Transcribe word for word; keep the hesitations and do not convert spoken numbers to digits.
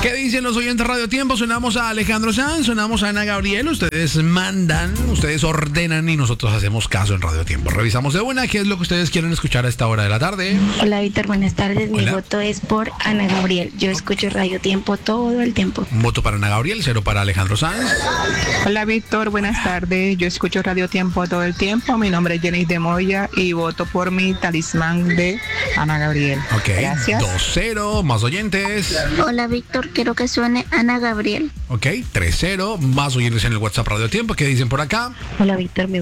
¿Qué dicen los oyentes Radio Tiempo? Sonamos a Alejandro Sanz, sonamos a Ana Gabriel. Ustedes mandan, ustedes ordenan y nosotros hacemos caso en Radio Tiempo. Revisamos de una qué es lo que ustedes quieren escuchar a esta hora de la tarde. Hola, Víctor, buenas tardes. Hola. Mi voto es por Ana Gabriel. Yo escucho Radio Tiempo todo el tiempo. Un voto para Ana Gabriel, cero para Alejandro Sanz. Hola Víctor, buenas tardes. Yo escucho Radio Tiempo todo el tiempo. Mi nombre es Jenny de Moya y voto por mi talismán de Ana Gabriel. Ok, Gracias. dos cero, más oyentes. Hola Víctor, quiero que suene Ana Gabriel. Ok, tres cero, más oyentes en el WhatsApp Radio Tiempo. ¿Qué dicen por acá? Hola, Víctor, mi